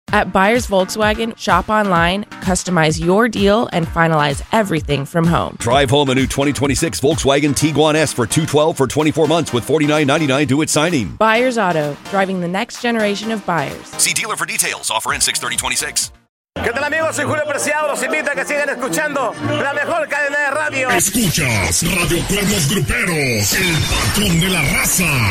At Buyers Volkswagen, shop online, customize your deal, and finalize everything from home. Drive home a new 2026 Volkswagen Tiguan S for $212 for 24 months with $49.99 due at signing. Buyers Auto, driving the next generation of buyers. See dealer for details. Offer in 6/30/26. ¿Qué tal, amigos? Soy Julio Preciado. Los invito a que sigan escuchando la mejor cadena de radio. Escuchas Radio Cuernos Gruperos, el patrón de la raza.